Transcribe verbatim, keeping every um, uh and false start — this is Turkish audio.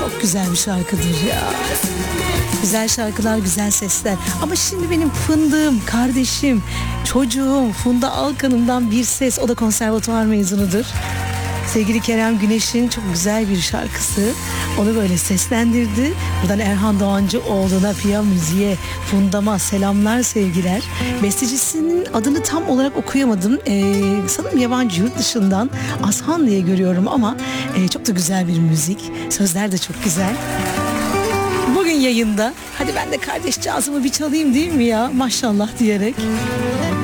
çok güzel bir şarkıdır ya. Güzel şarkılar, güzel sesler. Ama şimdi benim fındığım, kardeşim, çocuğum Funda Alkan'ımdan bir ses. O da konservatuvar mezunudur. Sevgili Kerem Güneş'in çok güzel bir şarkısı. Onu böyle seslendirdi. Buradan Erhan Doğancıoğlu'na, Piya Müziğe, Funda'ma selamlar, sevgiler. Bestecisinin adını tam olarak okuyamadım. Ee, sanırım yabancı, yurt dışından Ashan diye görüyorum ama e, çok da güzel bir müzik. Sözler de çok güzel. Bugün yayında hadi ben de kardeşcağızımı bir çalayım değil mi ya, maşallah diyerek.